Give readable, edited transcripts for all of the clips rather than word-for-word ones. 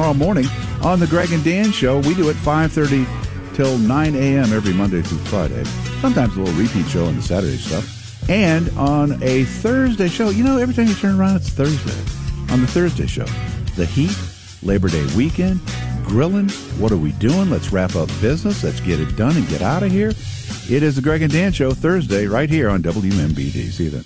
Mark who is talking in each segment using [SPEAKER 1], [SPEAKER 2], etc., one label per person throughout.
[SPEAKER 1] tomorrow morning on the Greg and Dan Show. We do it 5:30 till 9 a.m. every Monday through Friday. Sometimes a little repeat show on the Saturday stuff. And on a Thursday show, every time you turn around, it's Thursday. On the Thursday show, the heat, Labor Day weekend, grilling. What are we doing? Let's wrap up business. Let's get it done and get out of here. It is the Greg and Dan Show Thursday right here on WMBD. See you then.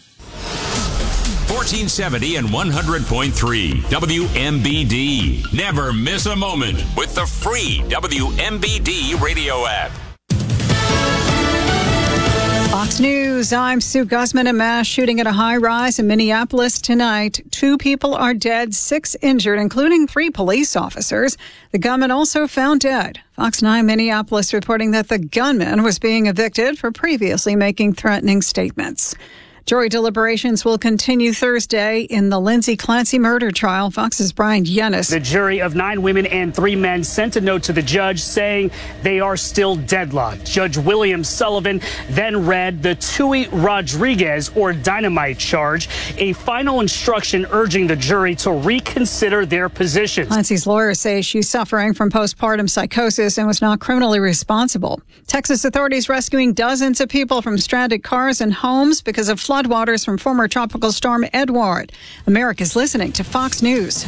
[SPEAKER 2] 1470 and 100.3 WMBD. Never miss a moment with the free WMBD radio app.
[SPEAKER 3] Fox News, I'm Sue Guzman. A mass shooting at a high-rise in Minneapolis tonight. 2 people are dead, 6 injured, including 3 police officers. The gunman also found dead. Fox 9 Minneapolis reporting that the gunman was being evicted for previously making threatening statements. Jury deliberations will continue Thursday in the Lindsay Clancy murder trial. Fox's Brian Yennis.
[SPEAKER 4] The jury of 9 women and 3 men sent a note to the judge saying they are still deadlocked. Judge William Sullivan then read the Tui Rodriguez or dynamite charge, a final instruction urging the jury to reconsider their positions.
[SPEAKER 3] Clancy's lawyers say she's suffering from postpartum psychosis and was not criminally responsible. Texas authorities rescuing dozens of people from stranded cars and homes because of floodwaters from former tropical storm Edward. America's listening to Fox News.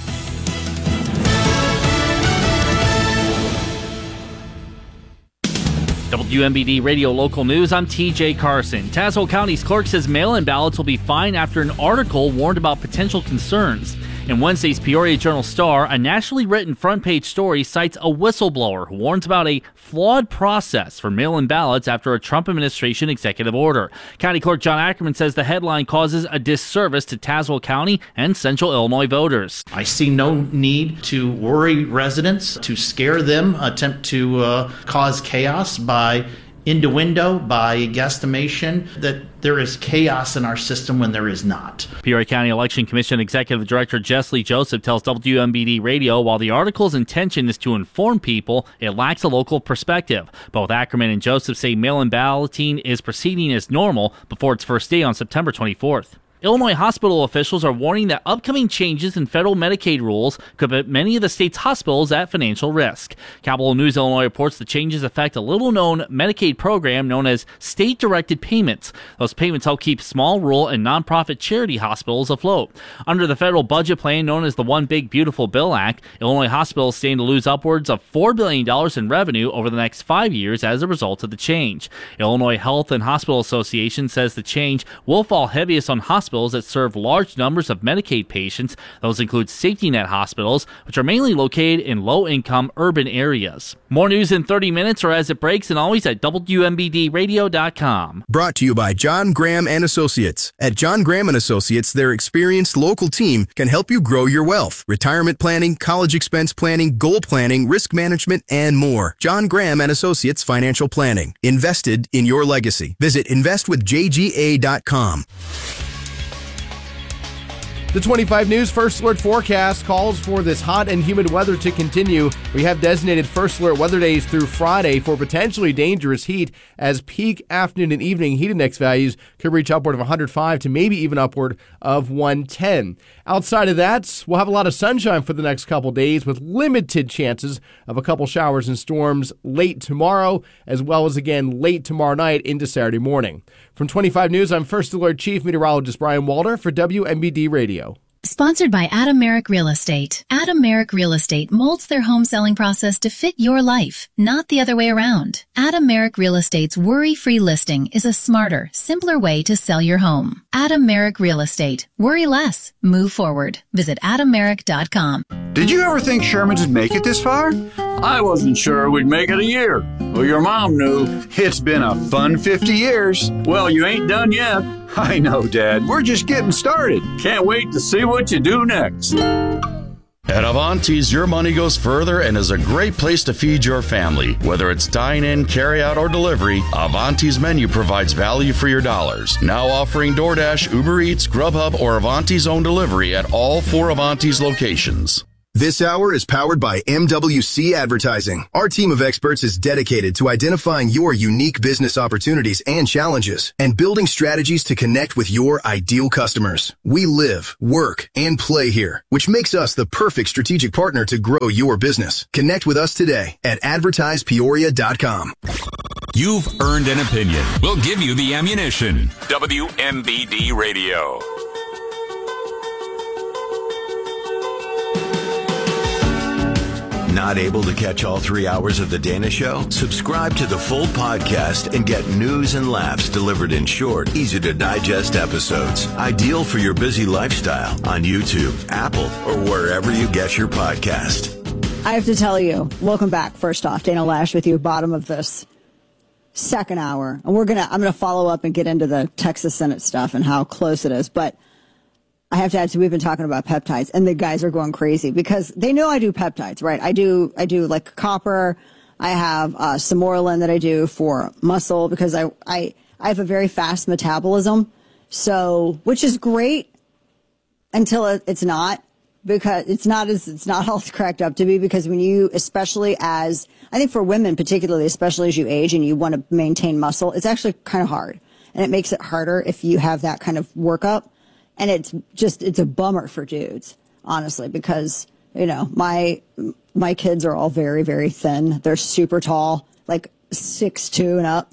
[SPEAKER 5] WMBD Radio Local News, I'm TJ Carson. Tazewell County's clerk says mail-in ballots will be fine after an article warned about potential concerns. In Wednesday's Peoria Journal-Star, a nationally written front-page story cites a whistleblower who warns about a flawed process for mail-in ballots after a Trump administration executive order. County Clerk John Ackerman says the headline causes a disservice to Tazewell County and Central Illinois voters.
[SPEAKER 6] I see no need to worry residents, to scare them, attempt to cause chaos by innuendo, by guesstimation, that there is chaos in our system when there is not.
[SPEAKER 5] Peoria County Election Commission Executive Director Jess Lee Joseph tells WMBD Radio while the article's intention is to inform people, it lacks a local perspective. Both Ackerman and Joseph say mail-in balloting is proceeding as normal before its first day on September 24th. Illinois hospital officials are warning that upcoming changes in federal Medicaid rules could put many of the state's hospitals at financial risk. Capital News Illinois reports the changes affect a little-known Medicaid program known as state-directed payments. Those payments help keep small, rural, and nonprofit charity hospitals afloat. Under the federal budget plan known as the One Big Beautiful Bill Act, Illinois hospitals stand to lose upwards of $4 billion in revenue over the next 5 years as a result of the change. Illinois Health and Hospital Association says the change will fall heaviest on hospitals that serve large numbers of Medicaid patients. Those include safety net hospitals, which are mainly located in low-income urban areas. More news in 30 minutes or as it breaks, and always at WMBDradio.com.
[SPEAKER 7] Brought to you by John Graham and Associates. At John Graham and Associates, their experienced local team can help you grow your wealth. Retirement planning, college expense planning, goal planning, risk management, and more. John Graham and Associates Financial Planning. Invested in your legacy. Visit investwithjga.com.
[SPEAKER 8] The 25 News First Alert forecast calls for this hot and humid weather to continue. We have designated First Alert weather days through Friday for potentially dangerous heat, as peak afternoon and evening heat index values could reach upward of 105 to maybe even upward of 110. Outside of that, we'll have a lot of sunshine for the next couple days with limited chances of a couple showers and storms late tomorrow, as well as again late tomorrow night into Saturday morning. From 25 News, I'm First Alert Chief Meteorologist Brian Walter for WMBD Radio.
[SPEAKER 9] Sponsored by Adam Merrick Real Estate. Adam Merrick Real Estate molds their home selling process to fit your life, not the other way around. Adam Merrick Real Estate's worry-free listing is a smarter, simpler way to sell your home. Adam Merrick Real Estate. Worry less. Move forward. Visit AdamMerrick.com.
[SPEAKER 10] Did you ever think Sherman's would make it this far? I wasn't sure we'd make it a year. Well, your mom knew. It's been a fun 50 years. Well, you ain't done yet. I know, Dad. We're just getting started. Can't wait to see what you do next.
[SPEAKER 11] At Avanti's, your money goes further and is a great place to feed your family. Whether it's dine-in, carry-out, or delivery, Avanti's menu provides value for your dollars. Now offering DoorDash, Uber Eats, Grubhub, or Avanti's own delivery at all 4 Avanti's locations.
[SPEAKER 7] This hour is powered by MWC Advertising. Our team of experts is dedicated to identifying your unique business opportunities and challenges and building strategies to connect with your ideal customers. We live, work, and play here, which makes us the perfect strategic partner to grow your business. Connect with us today at advertisepeoria.com.
[SPEAKER 2] You've earned an opinion. We'll give you the ammunition. WMBD Radio.
[SPEAKER 12] Not able to catch all 3 hours of The Dana Show? Subscribe to the full podcast and get news and laughs delivered in short, easy-to-digest episodes. Ideal for your busy lifestyle on YouTube, Apple, or wherever you get your podcast.
[SPEAKER 13] I have to tell you, welcome back. First off, Dana Loesch with you, bottom of this second hour. And I'm gonna follow up and get into the Texas Senate stuff and how close it is. But I have to add, so we've been talking about peptides, and the guys are going crazy because they know I do peptides, right? I do like copper. I have Samoralin that I do for muscle because I have a very fast metabolism. So, which is great until it's not, because it's not all it's cracked up to be, because when you, especially as, I think for women particularly, especially as you age and you want to maintain muscle, it's actually kind of hard. And it makes it harder if you have that kind of workup. And it's a bummer for dudes, honestly, because, you know, my kids are all very, very thin. They're super tall, like 6'2" and up,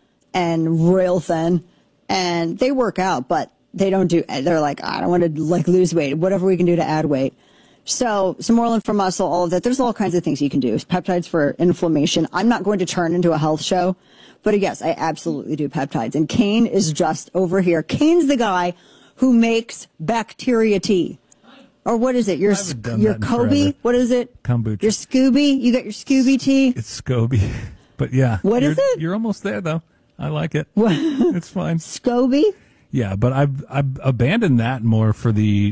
[SPEAKER 13] and real thin. And they work out, but they're like, I don't want to like lose weight, whatever we can do to add weight. So Samoralin for muscle, all of that. There's all kinds of things you can do. Peptides for inflammation. I'm not going to turn into a health show, but yes, I absolutely do peptides. And Kane is just over here. Kane's the guy who makes bacteria tea. Or what is it? Your Kobe? What is it?
[SPEAKER 14] Kombucha.
[SPEAKER 13] Your Scooby? You got your Scooby tea?
[SPEAKER 14] It's Scoby. But yeah.
[SPEAKER 13] What is it?
[SPEAKER 14] You're almost there, though. I like it.
[SPEAKER 13] What?
[SPEAKER 14] It's fine.
[SPEAKER 13] Scoby?
[SPEAKER 14] Yeah, but I've abandoned that more for the,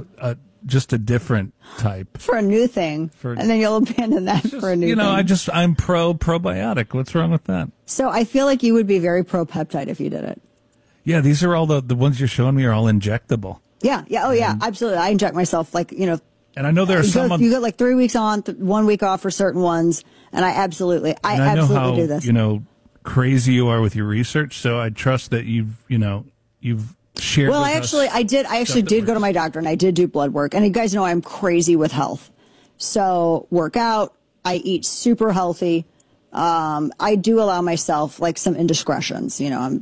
[SPEAKER 14] just a different type.
[SPEAKER 13] For a new thing. And then you'll abandon that for a new thing.
[SPEAKER 14] I'm probiotic. What's wrong with that?
[SPEAKER 13] So I feel like you would be very pro-peptide if you did it.
[SPEAKER 14] Yeah, these are all the ones you're showing me are all injectable.
[SPEAKER 13] Yeah. Oh, yeah. Absolutely. I inject myself
[SPEAKER 14] And I know there are some.
[SPEAKER 13] You get like 3 weeks on, 1 week off for certain ones. And I absolutely do this.
[SPEAKER 14] Crazy you are with your research. So I trust that you've shared.
[SPEAKER 13] Well, I actually did go to my doctor and I did do blood work. And you guys know I'm crazy with health. So work out. I eat super healthy. I do allow myself like some indiscretions,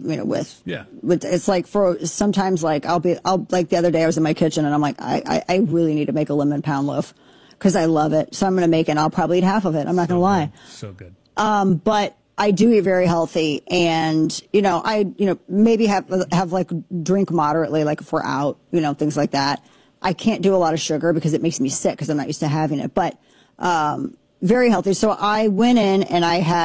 [SPEAKER 13] with it's like for sometimes like I'll like the other day I was in my kitchen and I'm like, I really need to make a lemon pound loaf because I love it. So I'm going to make it and I'll probably eat half of it. I'm not going to lie.
[SPEAKER 14] So good.
[SPEAKER 13] But I do eat very healthy and, maybe have like drink moderately, like if we're out, things like that. I can't do a lot of sugar because it makes me sick because I'm not used to having it, but, very healthy. So I went in and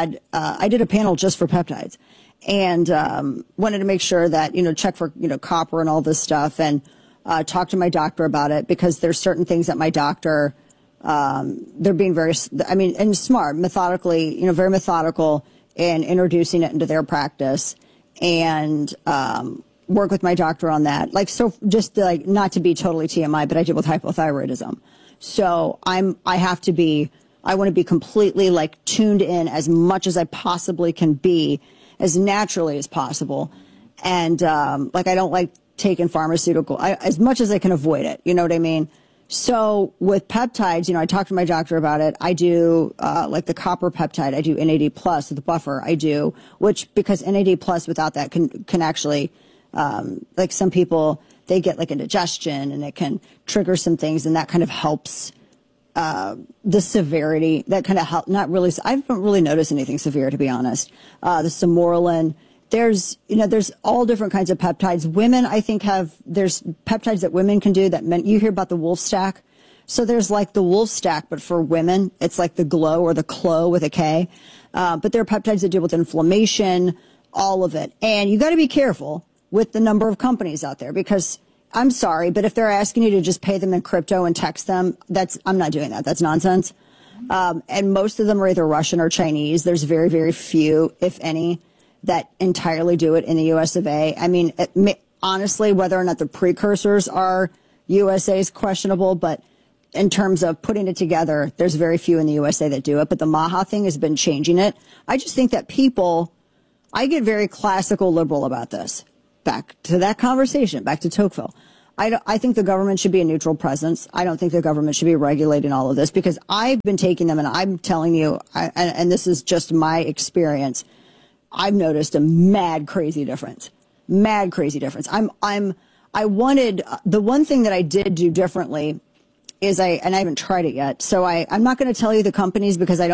[SPEAKER 13] I did a panel just for peptides and, wanted to make sure that, check for, copper and all this stuff and, talk to my doctor about it because there's certain things that my doctor, they're being very, and smart, methodically, very methodical in introducing it into their practice and, work with my doctor on that. Like, so just like, not to be totally TMI, but I deal with hypothyroidism. So I want to be completely like tuned in as much as I possibly can be, as naturally as possible. And I don't like taking pharmaceutical as much as I can avoid it. You know what I mean? So with peptides, I talked to my doctor about it. I do like the copper peptide. I do NAD plus with the buffer. I do, because NAD plus without that can actually like some people, they get like indigestion and it can trigger some things and that kind of helps. The severity that kind of help, not really, I haven't really noticed anything severe, to be honest. The Samoralin, there's all different kinds of peptides. Women, I think there's peptides that women can do that men, you hear about the wolf stack. So there's like the wolf stack, but for women, it's like the glow or the clo with a K. But there are peptides that deal with inflammation, all of it. And you got to be careful with the number of companies out there because I'm sorry, but if they're asking you to just pay them in crypto and text them, I'm not doing that. That's nonsense. And most of them are either Russian or Chinese. There's very, very few, if any, that entirely do it in the US of A. I mean, honestly, whether or not the precursors are USA is questionable, but in terms of putting it together. There's very few in the USA that do it, but the MAHA thing has been changing it. I just think that I get very classical liberal about this. Back to that conversation, back to Tocqueville. I think the government should be a neutral presence. I don't think the government should be regulating all of this, because I've been taking them, and I'm telling you, and this is just my experience, I've noticed a mad crazy difference. Mad crazy difference. I wanted, the one thing that I did do differently is I haven't tried it yet. So I'm not going to tell you the companies, because I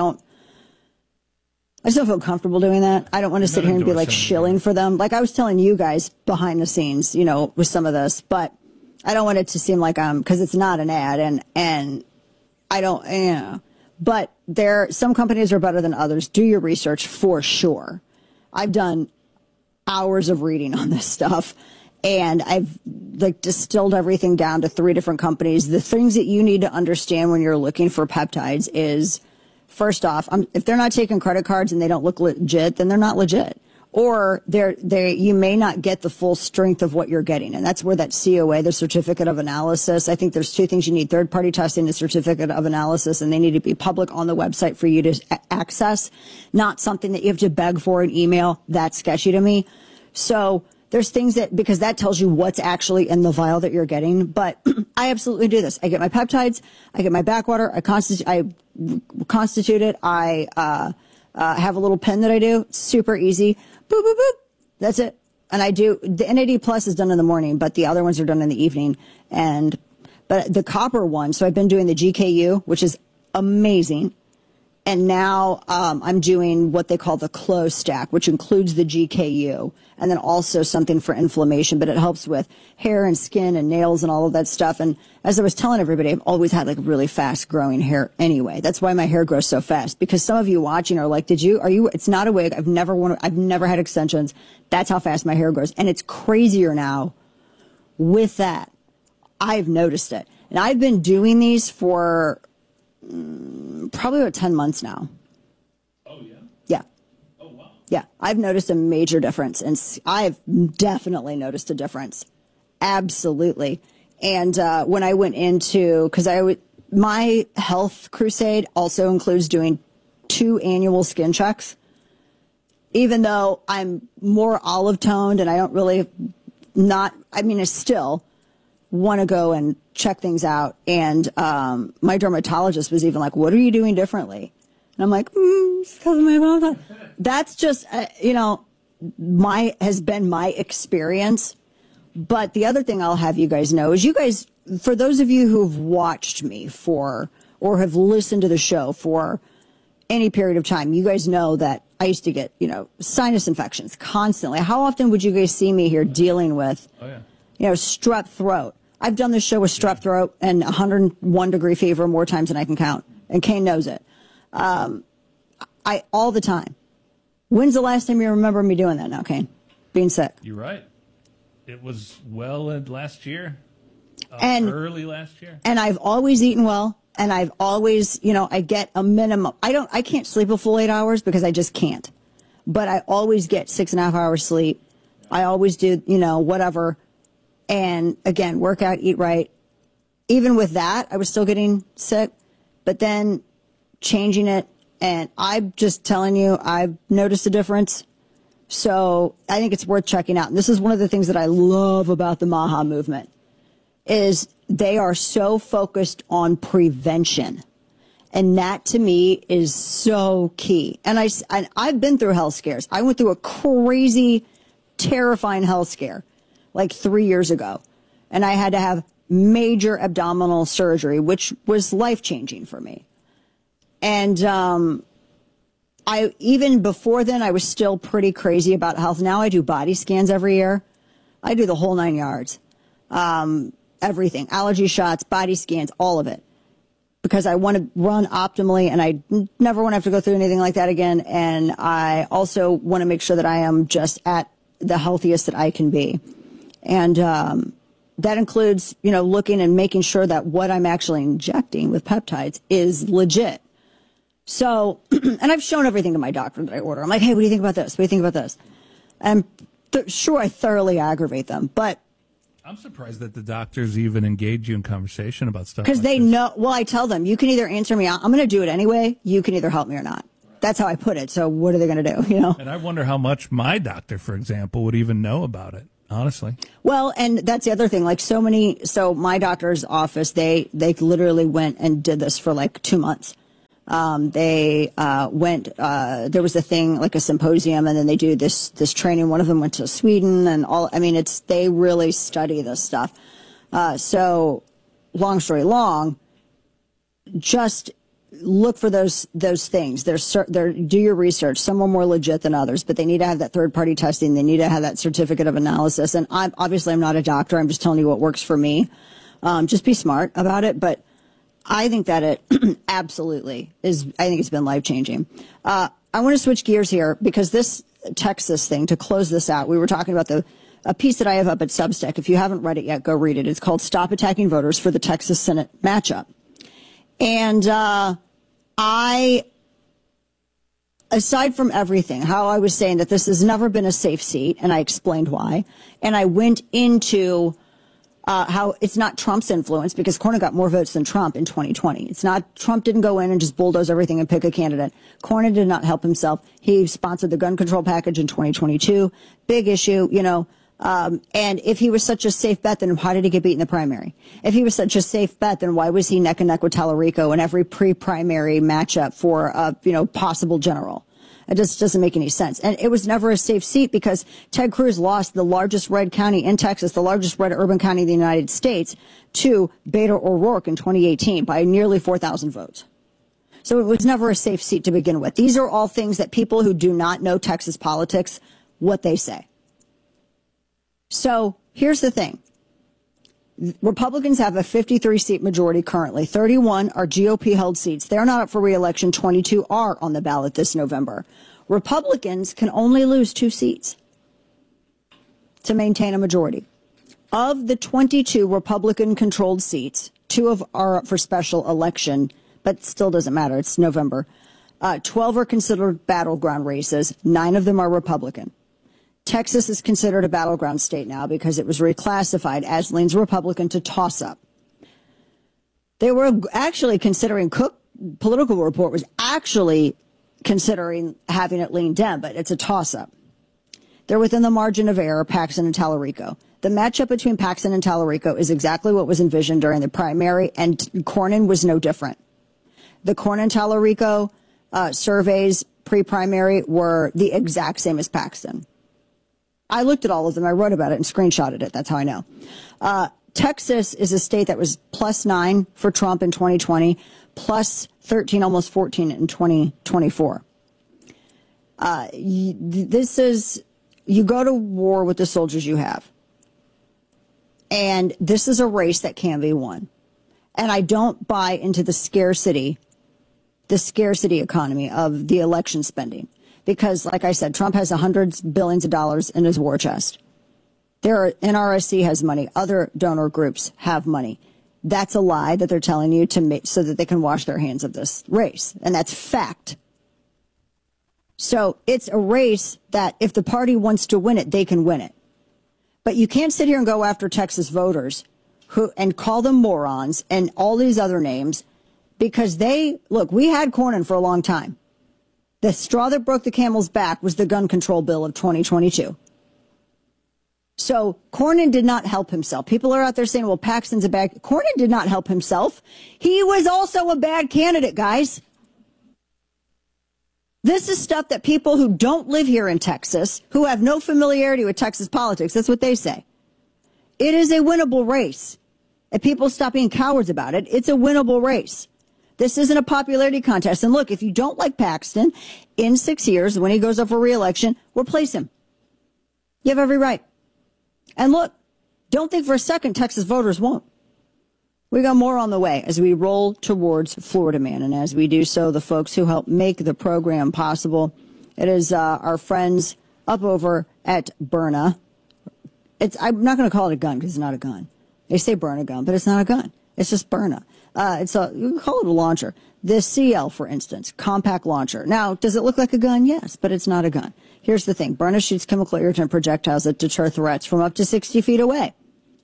[SPEAKER 13] just don't feel comfortable doing that. I don't want to sit here and be like shilling for them. Like I was telling you guys behind the scenes, with some of this, but I don't want it to seem like because it's not an ad, and I don't, but some companies are better than others. Do your research for sure. I've done hours of reading on this stuff, and I've distilled everything down to 3 different companies. The things that you need to understand when you're looking for peptides is, first off, if they're not taking credit cards and they don't look legit, then they're not legit. Or you may not get the full strength of what you're getting. And that's where that COA, the certificate of analysis, I think there's 2 things you need: third-party testing, the certificate of analysis, and they need to be public on the website for you to access, not something that you have to beg for an email. That's sketchy to me. So there's things because that tells you what's actually in the vial that you're getting. But I absolutely do this. I get my peptides, I get my backwater, I constitute it, I have a little pen that I do. It's super easy. Boop, boop, boop. That's it. And I do, the NAD Plus is done in the morning, but the other ones are done in the evening. But the copper one, so I've been doing the GKU, which is amazing. And now I'm doing what they call the close stack, which includes the GKU, and then also something for inflammation, but it helps with hair and skin and nails and all of that stuff. And as I was telling everybody, I've always had really fast growing hair anyway. That's why my hair grows so fast, because some of you watching are like, it's not a wig. I've never had extensions. That's how fast my hair grows. And it's crazier now with that. I've noticed it. And I've been doing these for probably about 10 months now.
[SPEAKER 14] Oh, yeah?
[SPEAKER 13] Yeah.
[SPEAKER 14] Oh, wow.
[SPEAKER 13] Yeah. I've noticed a major difference, and I've definitely noticed a difference. Absolutely. And when I went into, my health crusade also includes doing 2 annual skin checks. Even though I'm more olive toned and I don't really I still want to go and check things out. And my dermatologist was even like, what are you doing differently? And I'm like, it's because of my mom. That's just, has been my experience. But the other thing I'll have you guys know is for those of you who've watched me or have listened to the show for any period of time, you guys know that I used to get, sinus infections constantly. How often would you guys see me here dealing with, strep throat? I've done this show with strep throat and 101 degree fever more times than I can count. And Kane knows it. All the time. When's the last time you remember me doing that now, Kane? Being sick.
[SPEAKER 14] You're right. It was last year. Early last year. And
[SPEAKER 13] I've always eaten well. And I've always, I get a minimum. I can't sleep a full 8 hours because I just can't. But I always get 6.5 hours sleep. I always do, whatever. And again, work out, eat right. Even with that, I was still getting sick. But then changing it, and I'm just telling you, I've noticed a difference. So I think it's worth checking out. And this is one of the things that I love about the MAHA movement, is they are so focused on prevention. And that to me is so key. And I've been through health scares. I went through a crazy, terrifying health scare like 3 years ago. And I had to have major abdominal surgery, which was life-changing for me. And even before then, I was still pretty crazy about health. Now I do body scans every year. I do the whole 9 yards. Everything, allergy shots, body scans, all of it. Because I want to run optimally, and I never want to have to go through anything like that again. And I also want to make sure that I am just at the healthiest that I can be. And that includes, looking and making sure that what I'm actually injecting with peptides is legit. So, and I've shown everything to my doctor that I order. I'm like, hey, what do you think about this? What do you think about this? And sure, I thoroughly aggravate them, but
[SPEAKER 14] I'm surprised that the doctors even engage you in conversation about stuff.
[SPEAKER 13] Because
[SPEAKER 14] like
[SPEAKER 13] they
[SPEAKER 14] this.
[SPEAKER 13] know, well, I tell them, you can either answer me, I'm going to do it anyway. You can either help me or not. That's how I put it. So what are they going to do, you know?
[SPEAKER 14] And I wonder how much my doctor, for example, would even know about it, honestly.
[SPEAKER 13] Well, and that's the other thing. Like so my doctor's office, they literally went and did this for like 2 months. There was a thing like a symposium, and then they do this training. One of them went to Sweden and all. I mean, they really study this stuff. So long story long, just look for those things. Do your research. Some are more legit than others, but they need to have that third party testing. They need to have that certificate of analysis. And I'm not a doctor. I'm just telling you what works for me. Just be smart about it. But I think that it absolutely is. I think it's been life-changing. I want to switch gears here because this Texas thing, to close this out, we were talking about a piece that I have up at Substack. If you haven't read it yet, go read it. It's called Stop Attacking Voters for the Texas Senate Matchup. And aside from everything, how I was saying that this has never been a safe seat, and I explained why, and I went into how it's not Trump's influence, because Cornyn got more votes than Trump in 2020. It's not, Trump didn't go in and just bulldoze everything and pick a candidate. Cornyn did not help himself. He sponsored the gun control package in 2022. Big issue, you know. And if he was such a safe bet, then why did he get beat in the primary? If he was such a safe bet, then why was he neck and neck with Tallarico in every pre-primary matchup for a, possible general? It just doesn't make any sense. And it was never a safe seat because Ted Cruz lost the largest red county in Texas, the largest red urban county in the United States, to Beto O'Rourke in 2018 by nearly 4,000 votes. So it was never a safe seat to begin with. These are all things that people who do not know Texas politics, what they say. So here's the thing. Republicans have a 53-seat majority currently. 31 are GOP-held seats. They're not up for re-election. 22 are on the ballot this November. Republicans can only lose 2 seats to maintain a majority. Of the 22 Republican-controlled seats, 2 are up for special election, but still doesn't matter. It's November. 12 are considered battleground races. 9 of them are Republican. Texas is considered a battleground state now because it was reclassified as leans Republican to toss-up. They were actually considering, Cook Political Report was actually considering having it lean Dem, but it's a toss-up. They're within the margin of error, Paxton and Tallarico. The matchup between Paxton and Tallarico is exactly what was envisioned during the primary, and Cornyn was no different. The Cornyn-Tallarico surveys pre-primary were the exact same as Paxton. I looked at all of them. I wrote about it and screenshotted it. That's how I know. Texas is a state that was +9 for Trump in 2020, +13, almost 14 in 2024. You go to war with the soldiers you have. And this is a race that can be won. And I don't buy into the scarcity economy of the election spending. Because, like I said, Trump has hundreds of billions of dollars in his war chest. NRSC has money. Other donor groups have money. That's a lie that they're telling you to make so that they can wash their hands of this race. And that's fact. So it's a race that if the party wants to win it, they can win it. But you can't sit here and go after Texas voters and call them morons and all these other names because we had Cornyn for a long time. The straw that broke the camel's back was the gun control bill of 2022. So Cornyn did not help himself. People are out there saying, well, Paxton's a bad... Cornyn did not help himself. He was also a bad candidate, guys. This is stuff that people who don't live here in Texas, who have no familiarity with Texas politics, that's what they say. It is a winnable race. If people stop being cowards about it, it's a winnable race. This isn't a popularity contest. And look, if you don't like Paxton, in 6 years, when he goes up for re-election, replace him. You have every right. And look, don't think for a second Texas voters won't. We got more on the way as we roll towards Florida Man. And as we do so, the folks who help make the program possible, it is our friends up over at Byrna. I'm not going to call it a gun because it's not a gun. They say burn a gun, but it's not a gun. It's just Byrna. You can call it a launcher. The CL, for instance, compact launcher. Now, does it look like a gun? Yes, but it's not a gun. Here's the thing. Byrna shoots chemical irritant projectiles that deter threats from up to 60 feet away.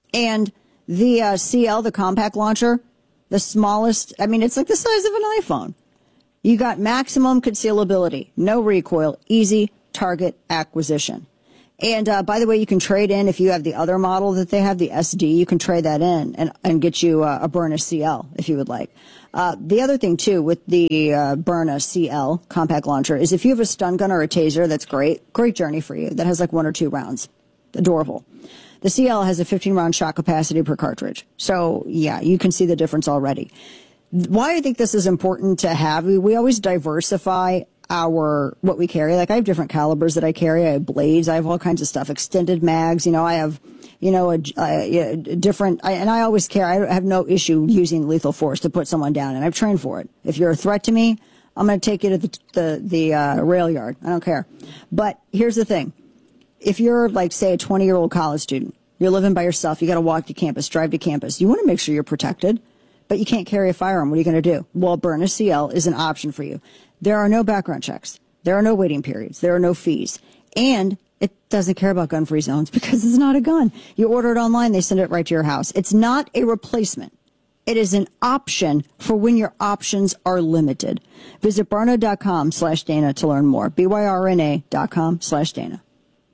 [SPEAKER 13] And the CL, the compact launcher, the smallest, I mean, it's like the size of an iPhone. You got maximum concealability, no recoil, easy target acquisition. And by the way, you can trade in if you have the other model that they have, the SD, you can trade that in and get you a Byrna CL if you would like. The other thing, too, with the Byrna CL compact launcher is if you have a stun gun or a taser, that's great. Great journey for you. That has like 1 or 2 rounds. Adorable. The CL has a 15-round shot capacity per cartridge. So, yeah, you can see the difference already. Why I think this is important to have, we always diversify what we carry. Like I have different calibers that I carry. I have blades. I have all kinds of stuff. Extended mags. I have, different, and I always carry, I have no issue using lethal force to put someone down, and I've trained for it. If you're a threat to me, I'm going to take you to the rail yard. I don't care. But here's the thing. If you're like, say, a 20-year-old college student, you're living by yourself, you got to walk to campus, drive to campus. You want to make sure you're protected, but you can't carry a firearm. What are you going to do? Well, Byrna CL is an option for you. There are no background checks. There are no waiting periods. There are no fees. And it doesn't care about gun-free zones because it's not a gun. You order it online, they send it right to your house. It's not a replacement. It is an option for when your options are limited. Visit Byrna.com/Dana to learn more. BYRNA.com/Dana.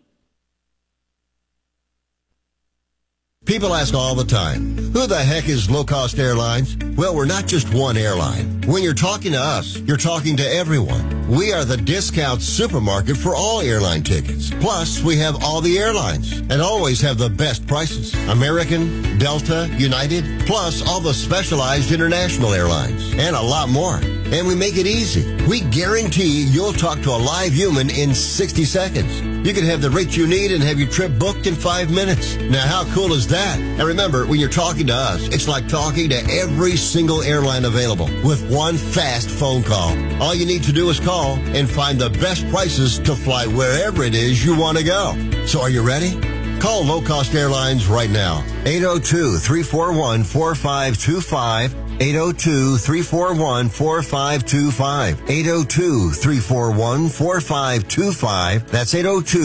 [SPEAKER 15] People ask all the time, who the heck is Low Cost Airlines? Well, we're not just one airline. When you're talking to us, you're talking to everyone. We are the discount supermarket for all airline tickets. Plus, we have all the airlines and always have the best prices. American, Delta, United, plus all the specialized international airlines and a lot more. And we make it easy. We guarantee you'll talk to a live human in 60 seconds. You can have the rate you need and have your trip booked in 5 minutes. Now, how cool is that? And remember, when you're talking to us, it's like talking to every single airline available with one fast phone call. All you need to do is call and find the best prices to fly wherever it is you want to go. So are you ready? Call Low Cost Airlines right now. 802-341-4525. 802-341-4525. 802-341-4525. That's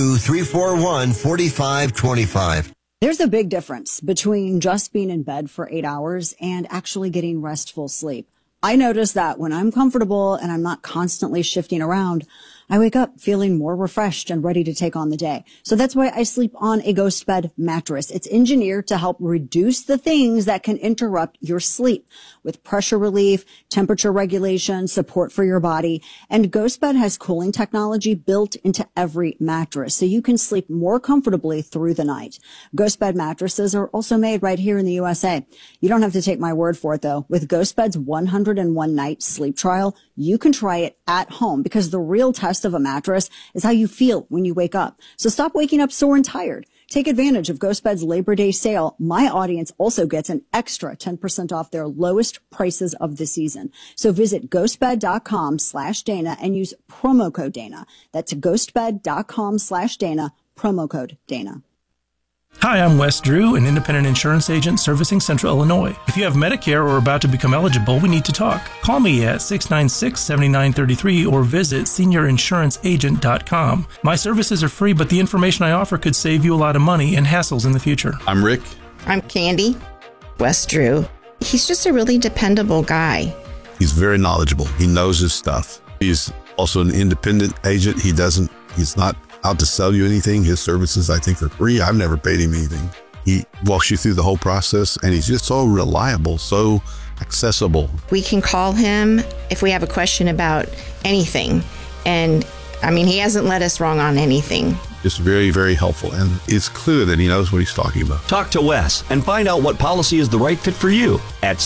[SPEAKER 15] 802-341-4525.
[SPEAKER 13] There's a big difference between just being in bed for 8 hours and actually getting restful sleep. I notice that when I'm comfortable and I'm not constantly shifting around, I wake up feeling more refreshed and ready to take on the day. So that's why I sleep on a Ghost Bed mattress. It's engineered to help reduce the things that can interrupt your sleep with pressure relief, temperature regulation, support for your body. And Ghost Bed has cooling technology built into every mattress, so you can sleep more comfortably through the night. Ghost Bed mattresses are also made right here in the USA. You don't have to take my word for it, though. With Ghost Bed's 101 night sleep trial, you can try it at home because the real test of a mattress is how you feel when you wake up. So stop waking up sore and tired. Take advantage of Ghost Bed's Labor Day sale. My audience also gets an extra 10% off their lowest prices of the season. So visit ghostbed.com/Dana and use promo code Dana. That's ghostbed.com/Dana, promo code Dana.
[SPEAKER 16] Hi, I'm Wes Drew, an independent insurance agent servicing Central Illinois. If you have Medicare or are about to become eligible, we need to talk. Call me at 696-7933 or visit seniorinsuranceagent.com. My services are free, but the information I offer could save you a lot of money and hassles in the future.
[SPEAKER 17] I'm Rick.
[SPEAKER 18] I'm Candy. Wes Drew. He's just a really dependable guy.
[SPEAKER 17] He's very knowledgeable. He knows his stuff. He's also an independent agent. He's not out to sell you anything. His services, I think, are free. I've never paid him anything. He walks you through the whole process, and he's just so reliable, so accessible.
[SPEAKER 18] We can call him if we have a question about anything. And, I mean, he hasn't led us wrong on anything.
[SPEAKER 17] Just very, very helpful, and it's clear that he knows what he's talking about.
[SPEAKER 19] Talk to Wes and find out what policy is the right fit for you at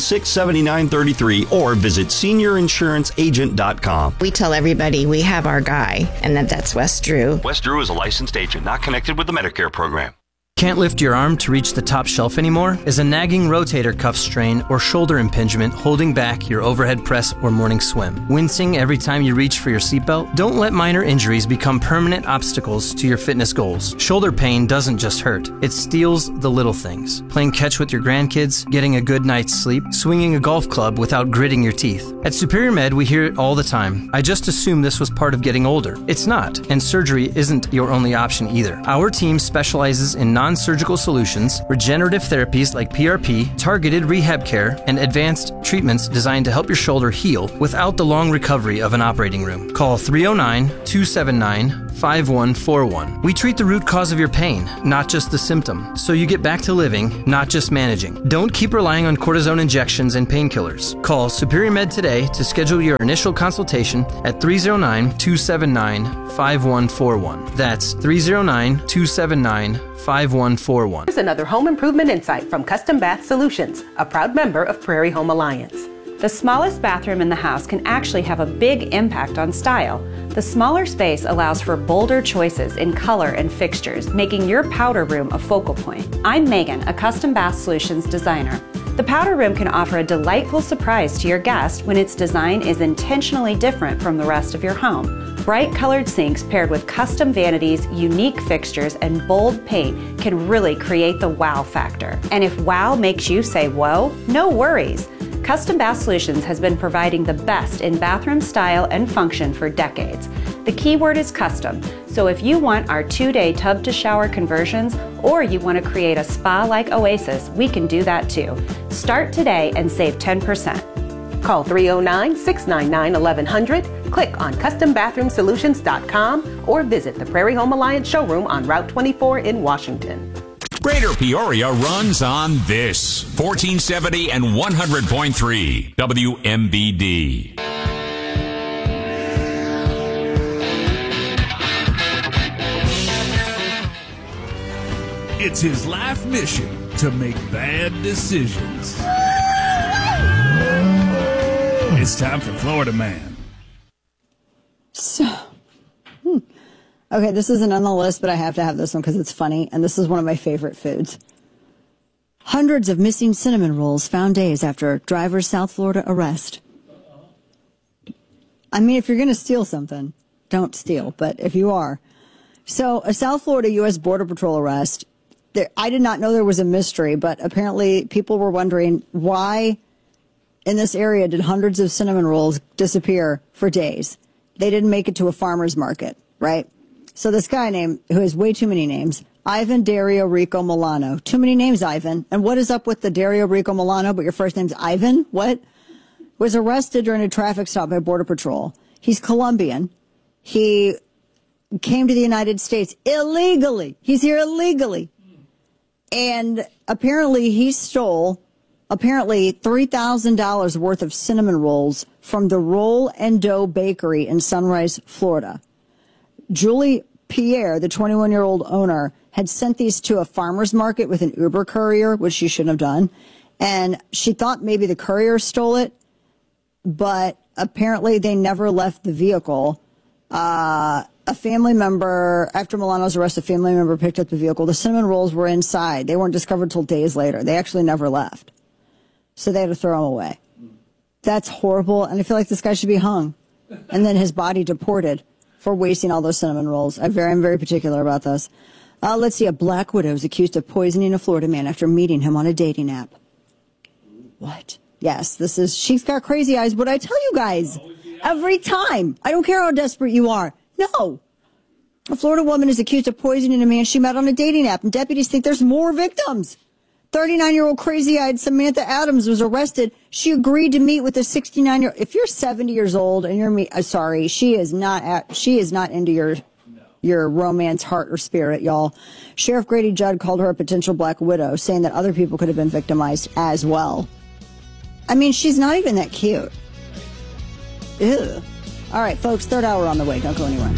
[SPEAKER 19] 696-7933 or visit seniorinsuranceagent.com.
[SPEAKER 18] We tell everybody we have our guy, and that's Wes Drew.
[SPEAKER 19] Wes Drew is a licensed agent not connected with the Medicare program.
[SPEAKER 20] Can't lift your arm to reach the top shelf anymore? Is a nagging rotator cuff strain or shoulder impingement holding back your overhead press or morning swim? Wincing every time you reach for your seatbelt? Don't let minor injuries become permanent obstacles to your fitness goals. Shoulder pain doesn't just hurt. It steals the little things. Playing catch with your grandkids, getting a good night's sleep, swinging a golf club without gritting your teeth. At Superior Med, we hear it all the time. I just assumed this was part of getting older. It's not, and surgery isn't your only option either. Our team specializes in non-surgical solutions, regenerative therapies like PRP, targeted rehab care, and advanced treatments designed to help your shoulder heal without the long recovery of an operating room. Call 309-279-5141. We treat the root cause of your pain, not just the symptom, so you get back to living, not just managing. Don't keep relying on cortisone injections and painkillers. Call Superior Med today to schedule your initial consultation at 309-279-5141. That's 309-279-5141.
[SPEAKER 21] Here's another home improvement insight from Custom Bath Solutions, a proud member of Prairie Home Alliance.
[SPEAKER 22] The smallest bathroom in the house can actually have a big impact on style. The smaller space allows for bolder choices in color and fixtures, making your powder room a focal point. I'm Megan, a Custom Bath Solutions designer. The powder room can offer a delightful surprise to your guest when its design is intentionally different from the rest of your home. Bright colored sinks paired with custom vanities, unique fixtures, and bold paint can really create the wow factor. And if wow makes you say whoa, no worries. Custom Bath Solutions has been providing the best in bathroom style and function for decades. The key word is custom, so if you want our 2-day tub-to-shower conversions or you want to create a spa-like oasis, we can do that too. Start today and save 10%.
[SPEAKER 21] Call 309-699-1100, click on CustomBathroomSolutions.com, or visit the Prairie Home Alliance showroom on Route 24 in Washington.
[SPEAKER 2] Greater Peoria runs on this 1470 and 100.3 WMBD.
[SPEAKER 23] It's his life mission to make bad decisions. It's time for Florida Man.
[SPEAKER 13] Okay, this isn't on the list, but I have to have this one because it's funny, and this is one of my favorite foods. Hundreds of missing cinnamon rolls found days after driver's South Florida arrest. I mean, if you're going to steal something, don't steal, but if you are. So, a South Florida U.S. Border Patrol arrest. I did not know there was a mystery, but apparently people were wondering why in this area did hundreds of cinnamon rolls disappear for days. They didn't make it to a farmer's market, right? So this guy who has way too many names, Ivan Dario Rico Milano. Too many names, Ivan. And what is up with the Dario Rico Milano, but your first name's Ivan? What? Was arrested during a traffic stop by Border Patrol. He's Colombian. He came to the United States illegally. He's here illegally. And apparently he stole $3,000 worth of cinnamon rolls from the Roll and Dough Bakery in Sunrise, Florida. Julie Pierre, the 21-year-old owner, had sent these to a farmer's market with an Uber courier, which she shouldn't have done. And she thought maybe the courier stole it, but apparently they never left the vehicle. A family member, after Milano's arrest, a family member picked up the vehicle. The cinnamon rolls were inside. They weren't discovered till days later. They actually never left. So they had to throw them away. That's horrible, and I feel like this guy should be hung and then his body deported for wasting all those cinnamon rolls. I'm very particular about this. Let's see. A black widow is accused of poisoning a Florida man after meeting him on a dating app. What? Yes, she's got crazy eyes. What I tell you guys every time. I don't care how desperate you are. No. A Florida woman is accused of poisoning a man she met on a dating app, and deputies think there's more victims. 39-year-old crazy-eyed Samantha Adams was arrested. She agreed to meet with a 69-year-old. If you're 70 years old and you're sorry, she is not into your romance, heart, or spirit, y'all. Sheriff Grady Judd called her a potential black widow, saying that other people could have been victimized as well. I mean, she's not even that cute. Ew. All right, folks, third hour on the way. Don't go anywhere.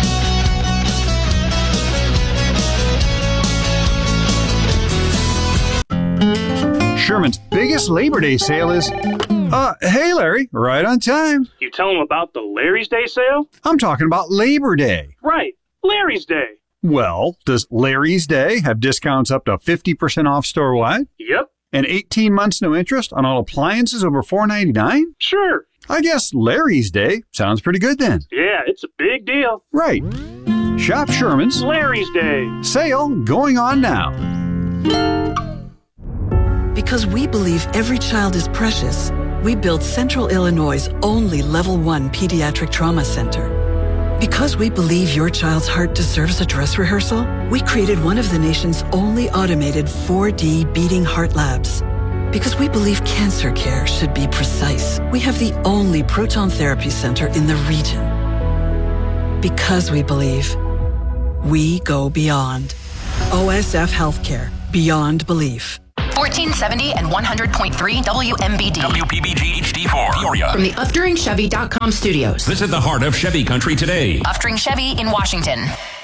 [SPEAKER 10] Sherman's biggest Labor Day sale is... hey, Larry, right on time.
[SPEAKER 24] You tell them about the Larry's Day sale?
[SPEAKER 10] I'm talking about Labor Day.
[SPEAKER 24] Right, Larry's Day.
[SPEAKER 10] Well, does Larry's Day have discounts up to 50% off store-wide?
[SPEAKER 24] Yep.
[SPEAKER 10] And 18 months no interest on all appliances over $4.99?
[SPEAKER 24] Sure.
[SPEAKER 10] I guess Larry's Day sounds pretty good then.
[SPEAKER 24] Yeah, it's a big deal.
[SPEAKER 10] Right. Shop Sherman's
[SPEAKER 24] Larry's Day
[SPEAKER 10] sale going on now.
[SPEAKER 25] Because we believe every child is precious, we built Central Illinois' only Level 1 Pediatric Trauma Center. Because we believe your child's heart deserves a dress rehearsal, we created one of the nation's only automated 4D beating heart labs. Because we believe cancer care should be precise, we have the only proton therapy center in the region. Because we believe, we go beyond. OSF Healthcare, beyond belief.
[SPEAKER 1] 1470 and 100.3 WMBD.
[SPEAKER 2] WPBG HD4, Peoria.
[SPEAKER 1] From the UfteringChevy.com studios.
[SPEAKER 2] Visit the heart of Chevy country today.
[SPEAKER 1] Uftering Chevy in Washington.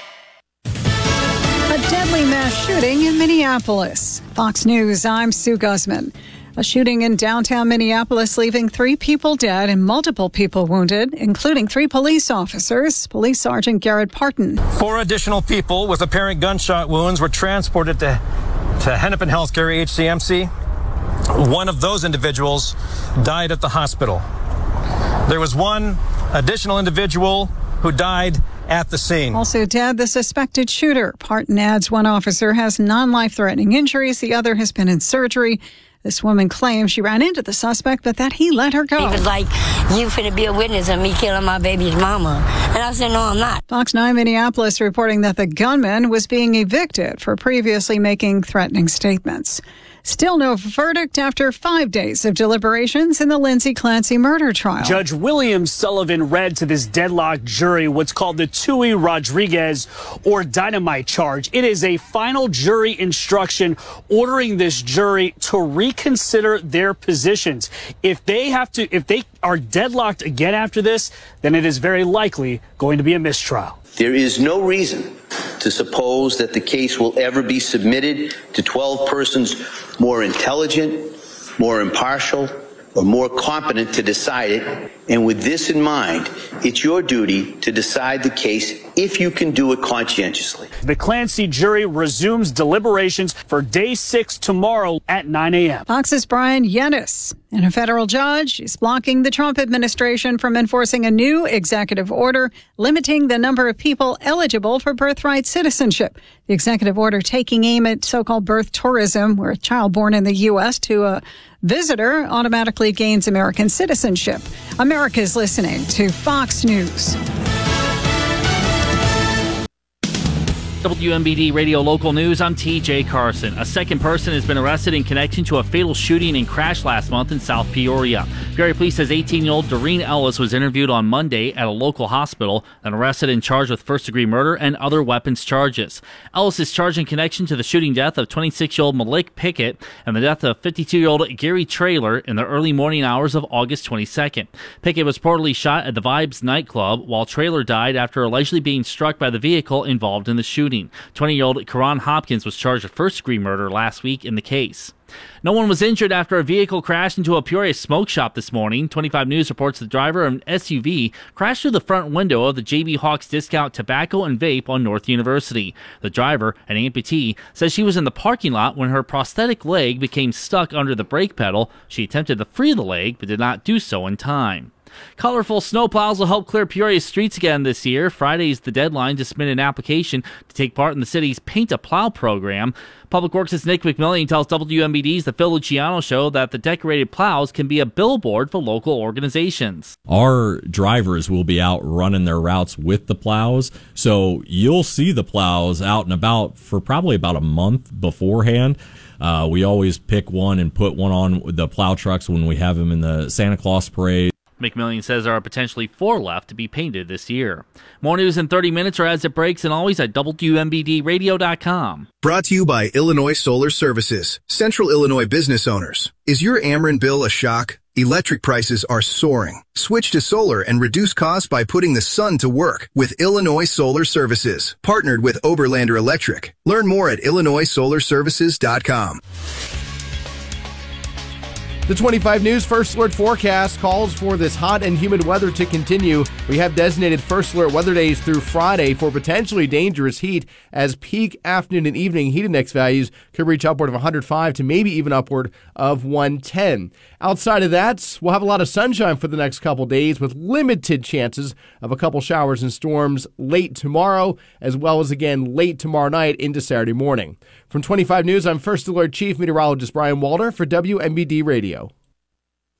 [SPEAKER 3] A deadly mass shooting in Minneapolis. Fox News, I'm Sue Guzman. A shooting in downtown Minneapolis leaving 3 people dead and multiple people wounded, including 3 police officers. Police Sergeant Garrett Parton.
[SPEAKER 4] 4 additional people with apparent gunshot wounds were transported to Hennepin Healthcare HCMC. One of those individuals died at the hospital. There was 1 additional individual who died at the scene.
[SPEAKER 3] Also dead, the suspected shooter. Parton adds 1 officer has non-life-threatening injuries. The other has been in surgery. This woman claims she ran into the suspect, but that he let her go.
[SPEAKER 5] He was like, you finna be a witness of me killing my baby's mama. And I said, no, I'm not.
[SPEAKER 3] Fox 9 Minneapolis reporting that the gunman was being evicted for previously making threatening statements. Still no verdict after 5 days of deliberations in the Lindsay Clancy murder trial.
[SPEAKER 6] Judge William Sullivan read to this deadlocked jury what's called the Tui Rodriguez or dynamite charge. It is a final jury instruction ordering this jury to reconsider their positions. If they are deadlocked again after this, then it is very likely going to be a mistrial.
[SPEAKER 26] There is no reason to suppose that the case will ever be submitted to 12 persons more intelligent, more impartial, or more competent to decide it. And with this in mind, it's your duty to decide the case if you can do it conscientiously.
[SPEAKER 6] The Clancy jury resumes deliberations for day 6 tomorrow at 9 a.m.
[SPEAKER 3] Fox's Brian Yennis. And a federal judge is blocking the Trump administration from enforcing a new executive order limiting the number of people eligible for birthright citizenship. The executive order taking aim at so-called birth tourism, where a child born in the U.S. to a visitor automatically gains American citizenship. America's listening to Fox News.
[SPEAKER 27] WMBD Radio Local News, I'm TJ Carson. A second person has been arrested in connection to a fatal shooting and crash last month in South Peoria. Peoria Police says 18-year-old Doreen Ellis was interviewed on Monday at a local hospital and arrested and charged with first-degree murder and other weapons charges. Ellis is charged in connection to the shooting death of 26-year-old Malik Pickett and the death of 52-year-old Gary Traylor in the early morning hours of August 22nd. Pickett was reportedly shot at the Vibes nightclub, while Traylor died after allegedly being struck by the vehicle involved in the shooting. 20-year-old Karan Hopkins was charged with first-degree murder last week in the case. No one was injured after a vehicle crashed into a Peoria smoke shop this morning. 25 News reports the driver of an SUV crashed through the front window of the J.B. Hawks Discount Tobacco and Vape on North University. The driver, an amputee, says she was in the parking lot when her prosthetic leg became stuck under the brake pedal. She attempted to free the leg, but did not do so in time. Colorful snowplows will help clear Peoria's streets again this year. Friday is the deadline to submit an application to take part in the city's Paint a Plow program. Public Works' Nick McMillian tells WMBD's The Phil Luciano Show that the decorated plows can be a billboard for local organizations.
[SPEAKER 28] Our drivers will be out running their routes with the plows, so you'll see the plows out and about for probably about a month beforehand. We always pick one and put one on the plow trucks when we have them in the Santa Claus parade.
[SPEAKER 27] McMillian says there are potentially 4 left to be painted this year. More news in 30 minutes or as it breaks, and always at WMBDradio.com.
[SPEAKER 7] Brought to you by Illinois Solar Services, Central Illinois business owners. Is your Ameren bill a shock? Electric prices are soaring. Switch to solar and reduce costs by putting the sun to work with Illinois Solar Services, partnered with Oberlander Electric. Learn more at IllinoisSolarServices.com.
[SPEAKER 8] The 25 News First Alert forecast calls for this hot and humid weather to continue. We have designated First Alert weather days through Friday for potentially dangerous heat, as peak afternoon and evening heat index values could reach upward of 105 to maybe even upward of 110. Outside of that, we'll have a lot of sunshine for the next couple days with limited chances of a couple showers and storms late tomorrow, as well as again late tomorrow night into Saturday morning. From 25 News, I'm First Alert Chief Meteorologist Brian Walter for WMBD Radio.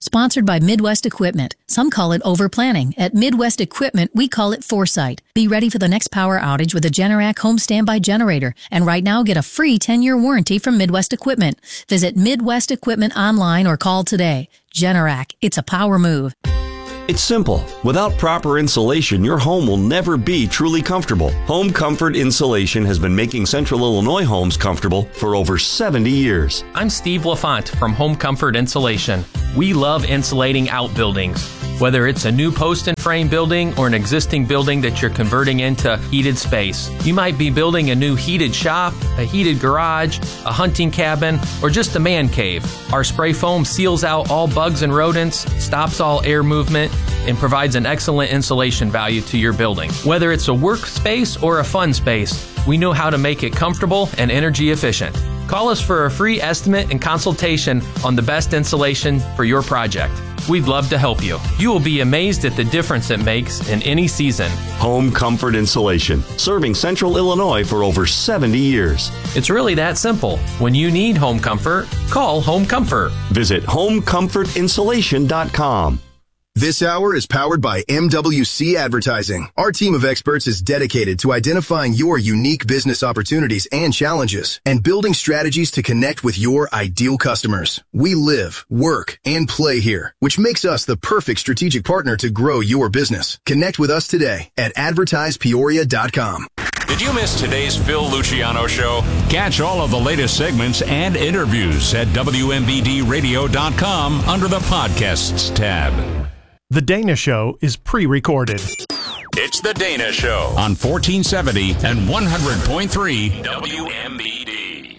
[SPEAKER 9] Sponsored by Midwest Equipment. Some call it overplanning. At Midwest Equipment, we call it foresight. Be ready for the next power outage with a Generac home standby generator. And right now, get a free 10-year warranty from Midwest Equipment. Visit Midwest Equipment online or call today. Generac, it's a power move.
[SPEAKER 19] It's simple. Without proper insulation, your home will never be truly comfortable. Home Comfort Insulation has been making Central Illinois homes comfortable for over 70 years.
[SPEAKER 11] I'm Steve LaFont from Home Comfort Insulation. We love insulating outbuildings. Whether it's a new post and frame building or an existing building that you're converting into heated space. You might be building a new heated shop, a heated garage, a hunting cabin, or just a man cave. Our spray foam seals out all bugs and rodents, stops all air movement, and provides an excellent insulation value to your building. Whether it's a workspace or a fun space, we know how to make it comfortable and energy efficient. Call us for a free estimate and consultation on the best insulation for your project. We'd love to help you. You will be amazed at the difference it makes in any season.
[SPEAKER 19] Home Comfort Insulation, serving Central Illinois for over 70 years.
[SPEAKER 11] It's really that simple. When you need home comfort, call Home Comfort.
[SPEAKER 19] Visit homecomfortinsulation.com.
[SPEAKER 7] This hour is powered by MWC Advertising. Our team of experts is dedicated to identifying your unique business opportunities and challenges and building strategies to connect with your ideal customers. We live, work, and play here, which makes us the perfect strategic partner to grow your business. Connect with us today at advertisepeoria.com.
[SPEAKER 2] Did you miss today's Phil Luciano Show? Catch all of the latest segments and interviews at WMBDradio.com under the Podcasts tab.
[SPEAKER 12] The Dana Show is pre-recorded.
[SPEAKER 2] It's The Dana Show on 1470 and 100.3 WMBD.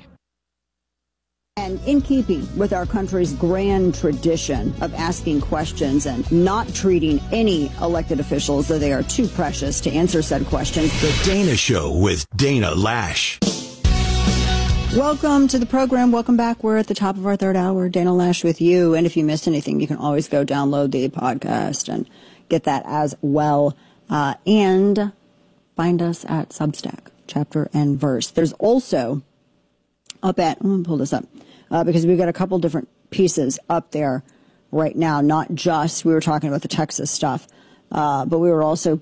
[SPEAKER 13] And in keeping with our country's grand tradition of asking questions and not treating any elected officials as though they are too precious to answer said questions.
[SPEAKER 14] The Dana Show with Dana Lash.
[SPEAKER 13] Welcome to the program. Welcome back. We're at the top of our third hour. Dana Lash with you. And if you missed anything, you can always go download the podcast and get that as well. And find us at Substack, Chapter and Verse. There's also up at, I'm going to pull this up, because we've got a couple different pieces up there right now. Not just, we were talking about the Texas stuff, but we were also,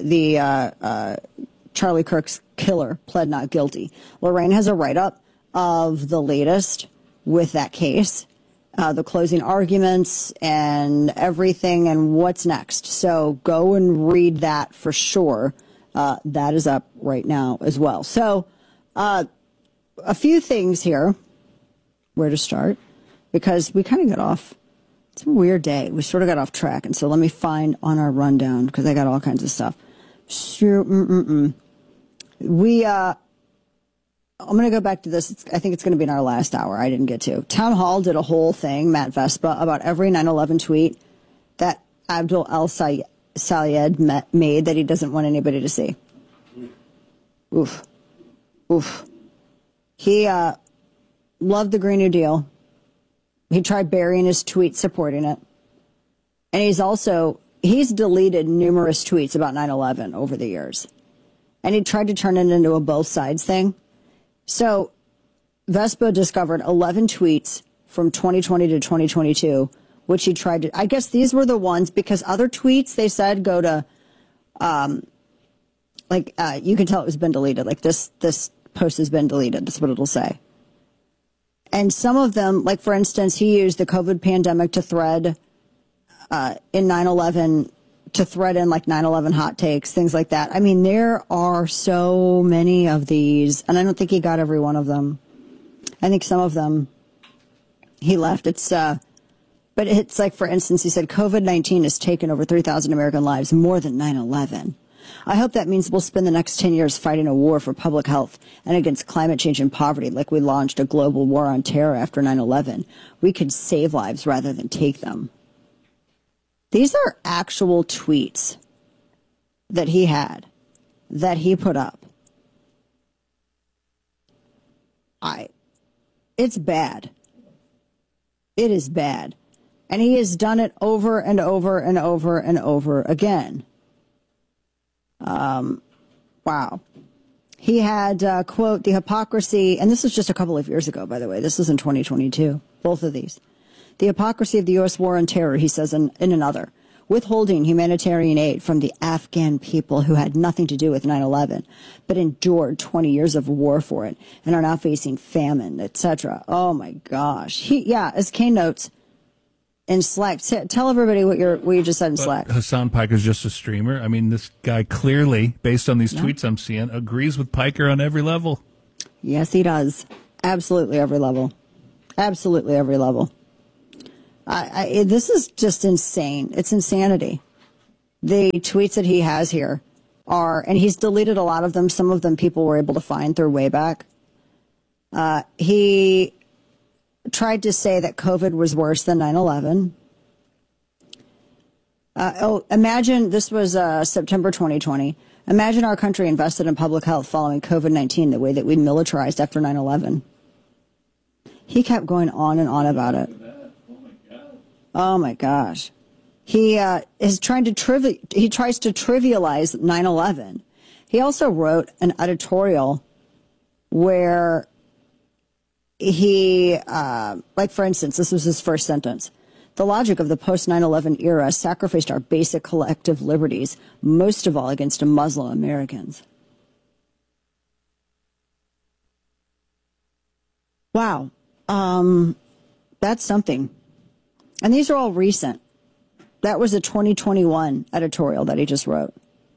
[SPEAKER 13] Charlie Kirk's killer pled not guilty. Lorraine has a write-up of the latest with that case, the closing arguments and everything and what's next. So go and read that for sure. That is up right now as well. So a few things here, where to start, because we kind of got off. It's a weird day. We sort of got off track. And so let me find on our rundown, because I got all kinds of stuff. I'm going to go back to this. I think it's going to be in our last hour. I didn't get to. Town Hall did a whole thing, Matt Vespa, about every 9/11 tweet that Abdul El-Sayed made that he doesn't want anybody to see. Oof. He loved the Green New Deal. He tried burying his tweet supporting it. And he's deleted numerous tweets about 9/11 over the years. And he tried to turn it into a both sides thing. So Vespa discovered 11 tweets from 2020 to 2022, which he tried to, I guess these were the ones, because other tweets, they said, go to, you can tell it was been deleted. Like this post has been deleted. That's what it'll say. And some of them, like for instance, he used the COVID pandemic to thread in 9/11, to thread in like 9/11 hot takes, things like that. I mean, there are so many of these, and I don't think he got every one of them. I think some of them he left. But it's like, for instance, he said COVID-19 has taken over 3,000 American lives, more than 9/11. I hope that means we'll spend the next 10 years fighting a war for public health and against climate change and poverty, like we launched a global war on terror after 9/11. We could save lives rather than take them. These are actual tweets that he had, that he put up. It's bad. It is bad. And he has done it over and over and over and over again. Wow. He had, quote, the hypocrisy, and this was just a couple of years ago, by the way. This was in 2022, both of these. The hypocrisy of the U.S. war on terror, he says in another. Withholding humanitarian aid from the Afghan people who had nothing to do with 9/11, but endured 20 years of war for it and are now facing famine, etc. Oh my gosh. As Kane notes in Slack, tell everybody what you just said in Slack.
[SPEAKER 15] Hassan Piker's just a streamer. I mean, this guy clearly, based on these tweets I'm seeing, agrees with Piker on every level.
[SPEAKER 13] Yes, he does. Absolutely every level. Absolutely every level. This is just insane. It's insanity. The tweets that he has here are, and he's deleted a lot of them. Some of them people were able to find through Wayback. He tried to say that COVID was worse than 9/11. Imagine, this was September 2020. Imagine our country invested in public health following COVID-19 the way that we militarized after 9/11. He kept going on and on about it. Oh my gosh. He tries to trivialize 9/11. He also wrote an editorial where he, for instance, this was his first sentence. The logic of the post-9/11 era sacrificed our basic collective liberties, most of all against Muslim Americans. Wow. That's something. And these are all recent. That was a 2021 editorial that he just wrote.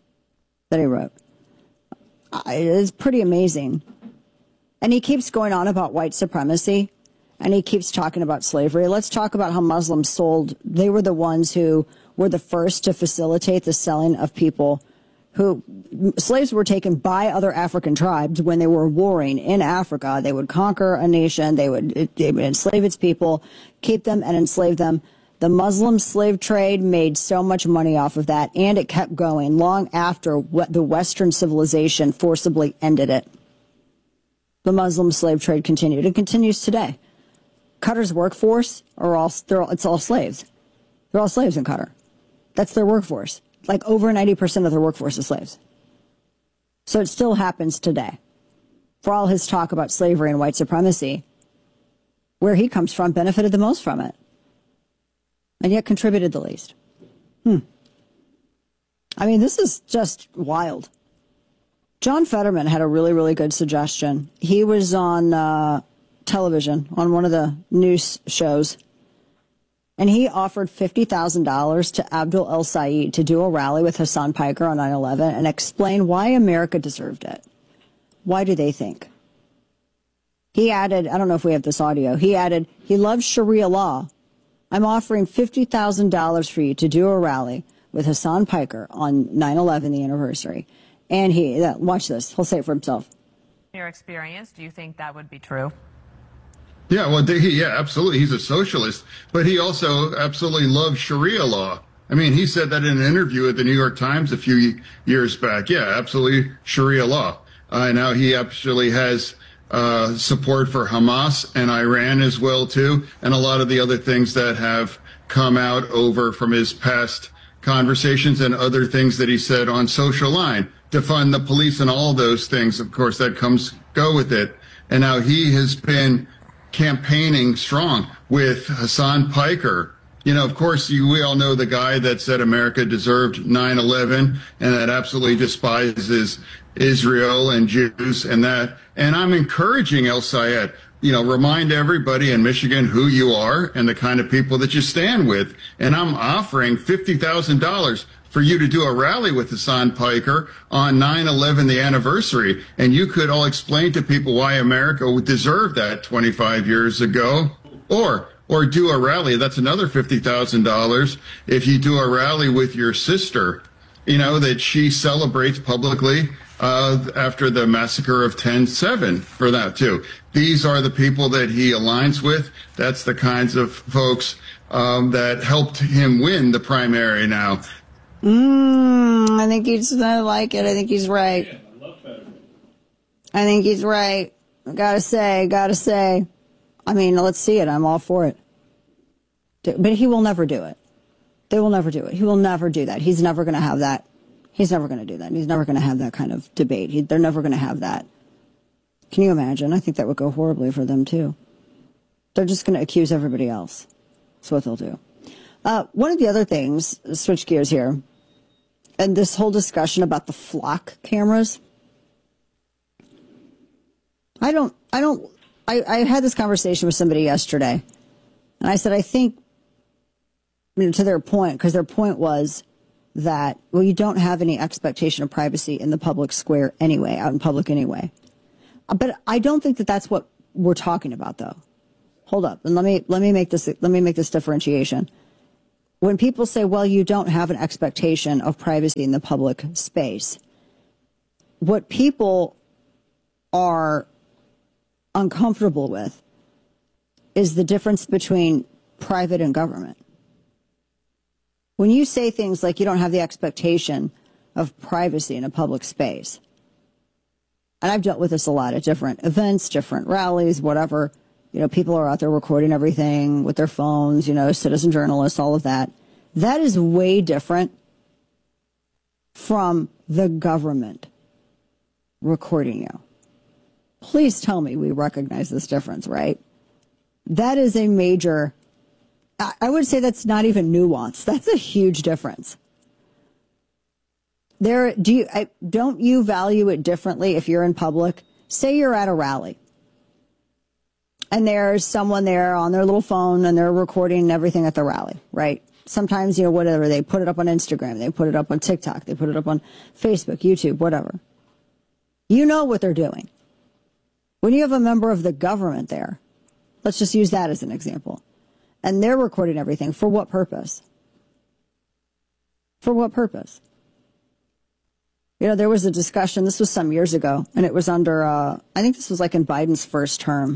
[SPEAKER 13] It's pretty amazing. And he keeps going on about white supremacy, and he keeps talking about slavery. Let's talk about how Muslims they were the ones who were the first to facilitate the selling of people slaves were taken by other African tribes when they were warring in Africa. They would conquer a nation, they would enslave its people, keep them and enslave them. The Muslim slave trade made so much money off of that, and it kept going long after the Western civilization forcibly ended it. The Muslim slave trade continued. It continues today. Qatar's workforce it's all slaves. They're all slaves in Qatar. That's their workforce. Like over 90% of their workforce is slaves. So it still happens today. For all his talk about slavery and white supremacy, where he comes from benefited the most from it, and yet contributed the least. I mean, this is just wild. John Fetterman had a really, really good suggestion. He was on television on one of the news shows, and he offered $50,000 to Abdul El Sayed to do a rally with Hassan Piker on 9/11 and explain why America deserved it. Why do they think? He added, I don't know if we have this audio, he added, he loves Sharia law. I'm offering $50,000 for you to do a rally with Hassan Piker on 9/11, the anniversary. And watch this, he'll say it for himself.
[SPEAKER 16] In your experience, do you think that would be true?
[SPEAKER 17] Yeah, well, absolutely. He's a socialist, but he also absolutely loves Sharia law. I mean, he said that in an interview at the New York Times a few years back. Yeah, absolutely Sharia law. Now he actually has support for Hamas and Iran as well, too, and a lot of the other things that have come out over from his past conversations and other things that he said on Social Line, defund the police and all those things. Of course, that go with it. And now he has been campaigning strong with Hassan Piker. You know, of course, we all know the guy that said America deserved 9/11 and that absolutely despises Israel and Jews and that. And I'm encouraging El Sayed, remind everybody in Michigan who you are and the kind of people that you stand with. And I'm offering $50,000 for you to do a rally with Hassan Piker on 9/11, the anniversary. And you could all explain to people why America would deserve that 25 years ago. Or do a rally. That's another $50,000 if you do a rally with your sister, that she celebrates publicly after the massacre of 10/7 for that, too. These are the people that he aligns with. That's the kinds of folks that helped him win the primary now.
[SPEAKER 13] I think I like it. I think he's right. I think he's right. Gotta say. I mean, let's see it. I'm all for it. But he will never do it. They will never do it. He will never do that. He's never going to have that. He's never going to do that. He's never going to have that kind of debate. They're never going to have that. Can you imagine? I think that would go horribly for them, too. They're just going to accuse everybody else. That's what they'll do. One of the other things, switch gears here, and this whole discussion about the flock cameras. I had this conversation with somebody yesterday, and I said, I think, to their point, because their point was that, well, you don't have any expectation of privacy in the public square anyway, out in public anyway. But I don't think that that's what we're talking about, though. Hold up, and let me make this differentiation. When people say, well, you don't have an expectation of privacy in the public space, what people are uncomfortable with is the difference between private and government. When you say things like you don't have the expectation of privacy in a public space, and I've dealt with this a lot at different events, different rallies, whatever, people are out there recording everything with their phones, citizen journalists, all of that. That is way different from the government recording you. Please tell me we recognize this difference, right? That is a major, I would say that's not even nuance. That's a huge difference. Don't you value it differently if you're in public? Say you're at a rally and there's someone there on their little phone and they're recording everything at the rally, right? Sometimes, whatever, they put it up on Instagram, they put it up on TikTok, they put it up on Facebook, YouTube, whatever. You know what they're doing. When you have a member of the government there, let's just use that as an example, and they're recording everything, for what purpose? For what purpose? There was a discussion, this was some years ago, and it was under, I think this was like in Biden's first term.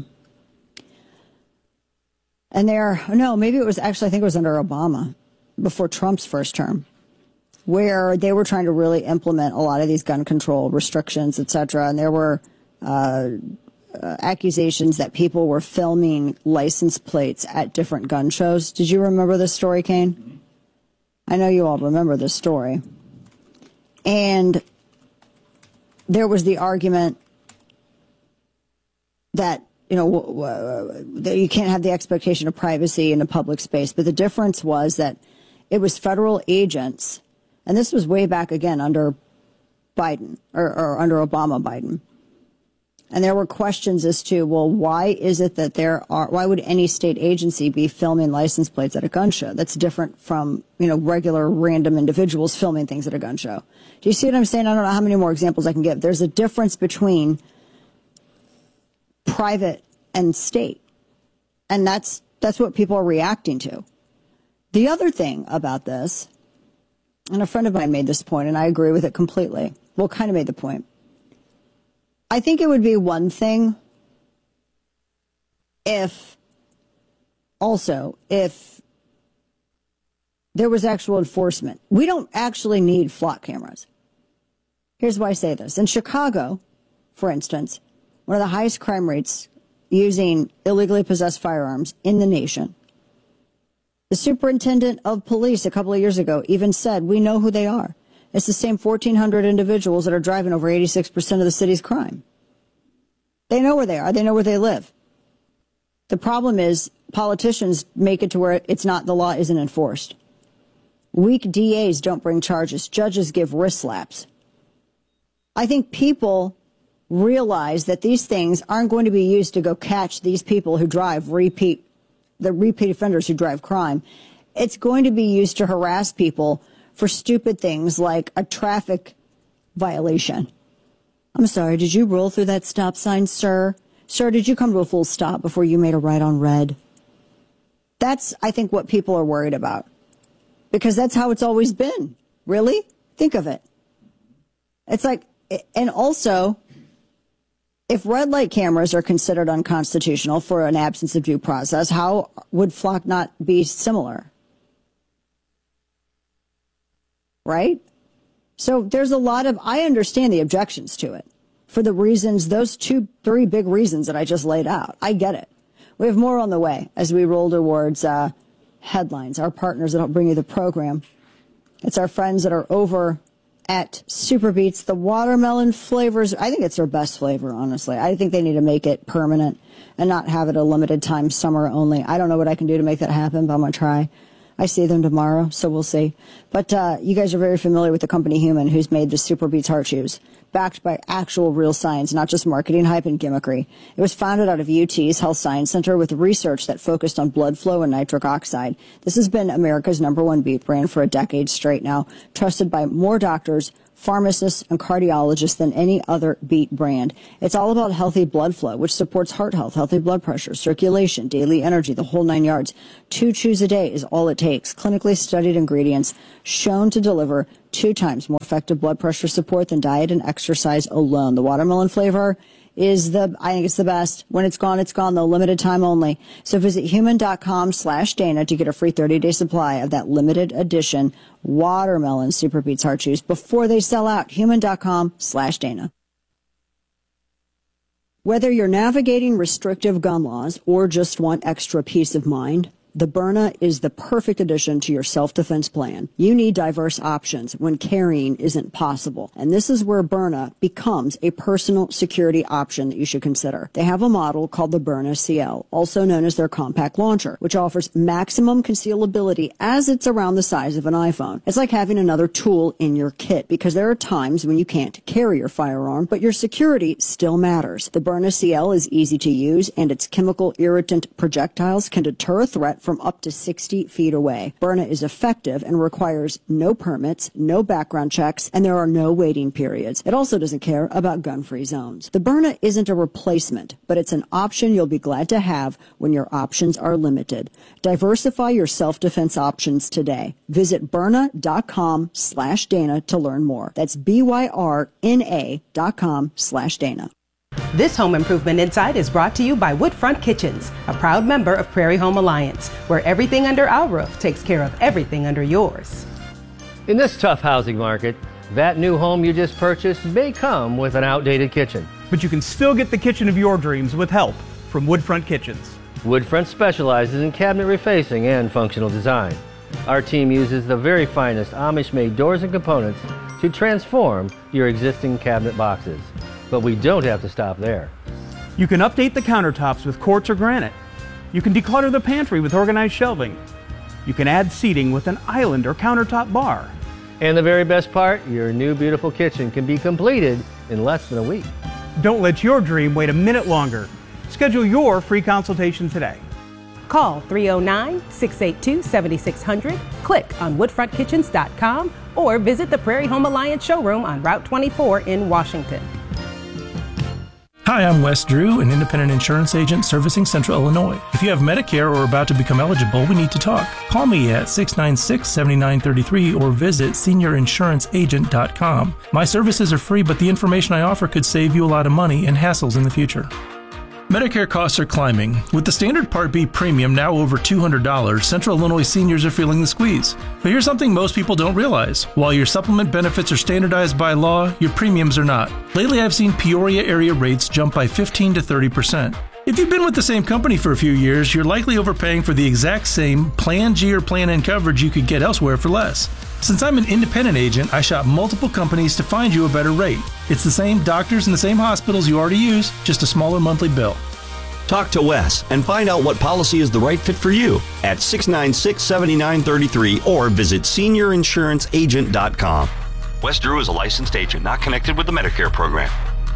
[SPEAKER 13] And maybe it was actually, I think it was under Obama, before Trump's first term, where they were trying to really implement a lot of these gun control restrictions, et cetera. And there were accusations that people were filming license plates at different gun shows. Did you remember this story, Kane? I know you all remember this story. And there was the argument that, that you can't have the expectation of privacy in a public space. But the difference was that it was federal agents, and this was way back again under Biden, or under Obama-Biden. And there were questions as to, well, why is it that why would any state agency be filming license plates at a gun show? That's different from, regular random individuals filming things at a gun show. Do you see what I'm saying? I don't know how many more examples I can give. There's a difference between private and state. And that's what people are reacting to. The other thing about this, and a friend of mine made this point, and I agree with it completely. Well, kind of made the point. I think it would be one thing if there was actual enforcement. We don't actually need flock cameras. Here's why I say this. In Chicago, for instance, one of the highest crime rates using illegally possessed firearms in the nation. The superintendent of police a couple of years ago even said, we know who they are. It's the same 1,400 individuals that are driving over 86% of the city's crime. They know where they are. They know where they live. The problem is politicians make it to where the law isn't enforced. Weak DAs don't bring charges. Judges give wrist slaps. I think people realize that these things aren't going to be used to go catch these people who drive repeat offenders who drive crime. It's going to be used to harass people for stupid things like a traffic violation. I'm sorry, did you roll through that stop sign, sir? Sir, did you come to a full stop before you made a right on red? That's, I think, what people are worried about. Because that's how it's always been. Really? Think of it. It's like, and also, if red light cameras are considered unconstitutional for an absence of due process, how would flock not be similar? Right? So there's a lot of, I understand the objections to it for the reasons, those 3 big reasons that I just laid out. I get it. We have more on the way as we roll towards headlines, our partners that help bring you the program. It's our friends that are over at Super Beets. The watermelon flavors, I think it's their best flavor, honestly. I think they need to make it permanent and not have it a limited time summer only. I don't know what I can do to make that happen, but I'm going to try. I see them tomorrow, so we'll see. But you guys are very familiar with the company Human, who's made the Super Beets heart chews, backed by actual real science, not just marketing hype and gimmickry. It was founded out of UT's Health Science Center with research that focused on blood flow and nitric oxide. This has been America's #1 beet brand for a decade straight now, trusted by more doctors, pharmacists, and cardiologists than any other beet brand. It's all about healthy blood flow, which supports heart health, healthy blood pressure, circulation, daily energy, the whole 9 yards. 2 chews a day is all it takes. Clinically studied ingredients shown to deliver 2 times more effective blood pressure support than diet and exercise alone. The watermelon flavor is I think it's the best. When it's gone, though, limited time only. So visit human.com/Dana to get a free 30-day supply of that limited edition watermelon Super Beets heart chews before they sell out. Human.com/Dana. Whether you're navigating restrictive gun laws or just want extra peace of mind, the Byrna is the perfect addition to your self-defense plan. You need diverse options when carrying isn't possible. And this is where Byrna becomes a personal security option that you should consider. They have a model called the Byrna CL, also known as their compact launcher, which offers maximum concealability as it's around the size of an iPhone. It's like having another tool in your kit because there are times when you can't carry your firearm, but your security still matters. The Byrna CL is easy to use, and its chemical irritant projectiles can deter a threat from up to 60 feet away. Byrna is effective and requires no permits, no background checks, and there are no waiting periods. It also doesn't care about gun-free zones. The Byrna isn't a replacement, but it's an option you'll be glad to have when your options are limited. Diversify your self-defense options today. Visit Byrna.com/Dana to learn more. That's BYRNA.com/Dana.
[SPEAKER 10] This Home Improvement Insight is brought to you by Woodfront Kitchens, a proud member of Prairie Home Alliance, where everything under our roof takes care of everything under yours.
[SPEAKER 18] In this tough housing market, that new home you just purchased may come with an outdated kitchen.
[SPEAKER 20] But you can still get the kitchen of your dreams with help from Woodfront Kitchens.
[SPEAKER 18] Woodfront specializes in cabinet refacing and functional design. Our team uses the very finest Amish-made doors and components to transform your existing cabinet boxes. But we don't have to stop there.
[SPEAKER 20] You can update the countertops with quartz or granite. You can declutter the pantry with organized shelving. You can add seating with an island or countertop bar.
[SPEAKER 18] And the very best part, your new beautiful kitchen can be completed in less than a week.
[SPEAKER 20] Don't let your dream wait a minute longer. Schedule your free consultation today.
[SPEAKER 10] Call 309-682-7600, click on woodfrontkitchens.com, or visit the Prairie Home Alliance showroom on Route 24 in Washington.
[SPEAKER 21] Hi, I'm Wes Drew, an independent insurance agent servicing Central Illinois. If you have Medicare or are about to become eligible, we need to talk. Call me at 696-7933 or visit seniorinsuranceagent.com. My services are free, but the information I offer could save you a lot of money and hassles in the future. Medicare costs are climbing. With the standard Part B premium now over $200, Central Illinois seniors are feeling the squeeze. But here's something most people don't realize. While your supplement benefits are standardized by law, your premiums are not. Lately, I've seen Peoria area rates jump by 15 to 30%. If you've been with the same company for a few years, you're likely overpaying for the exact same Plan G or Plan N coverage you could get elsewhere for less. Since I'm an independent agent, I shop multiple companies to find you a better rate. It's the same doctors and the same hospitals you already use, just a smaller monthly bill.
[SPEAKER 19] Talk to Wes and find out what policy is the right fit for you at 696-7933 or visit seniorinsuranceagent.com. Wes Drew is a licensed agent not connected with the Medicare program.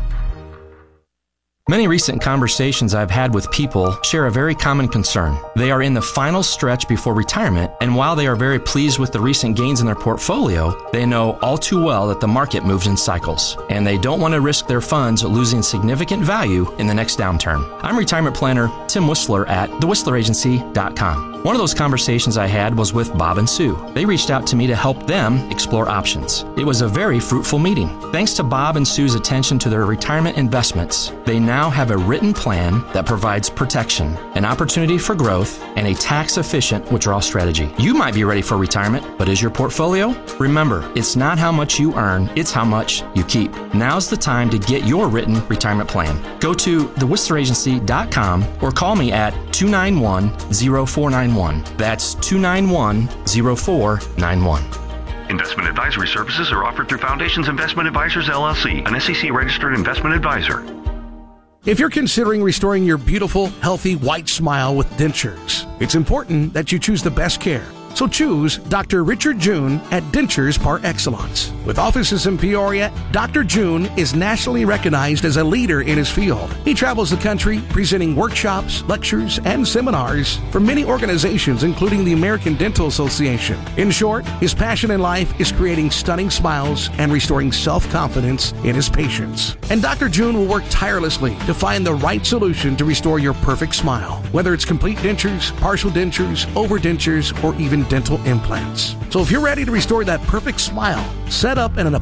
[SPEAKER 22] Many recent conversations I've had with people share a very common concern. They are in the final stretch before retirement, and while they are very pleased with the recent gains in their portfolio, they know all too well that the market moves in cycles, and they don't want to risk their funds losing significant value in the next downturn. I'm retirement planner Tim Whistler at thewhistleragency.com. One of those conversations I had was with Bob and Sue. They reached out to me to help them explore options. It was a very fruitful meeting. Thanks to Bob and Sue's attention to their retirement investments, they now have a written plan that provides protection, an opportunity for growth, and a tax-efficient withdrawal strategy. You might be ready for retirement, but is your portfolio? Remember, it's not how much you earn, it's how much you keep. Now's the time to get your written retirement plan. Go to thewhistleragency.com or call me at 291-0491. That's 291-0491.
[SPEAKER 1] Investment advisory services are offered through Foundations Investment Advisors, LLC, an SEC-registered investment advisor.
[SPEAKER 4] If you're considering restoring your beautiful, healthy, white smile with dentures, it's important that you choose the best care. So choose Dr. Richard June at Dentures Par Excellence. With offices in Peoria, Dr. June is nationally recognized as a leader in his field. He travels the country presenting workshops, lectures, and seminars for many organizations, including the American Dental Association. In short, his passion in life is creating stunning smiles and restoring self-confidence in his patients. And Dr. June will work tirelessly to find the right solution to restore your perfect smile, whether it's complete dentures, partial dentures, overdentures, or even dental implants. So if you're ready to restore that perfect smile, set up an